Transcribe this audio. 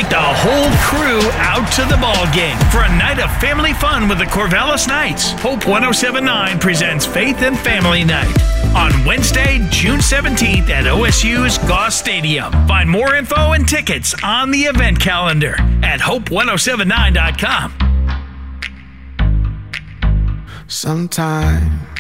Take the whole crew out to the ball game for a night of family fun with the Corvallis Knights. Hope 1079 presents Faith and Family Night on Wednesday, June 17th at OSU's Goss Stadium. Find more info and tickets on the event calendar at hope1079.com. Sometimes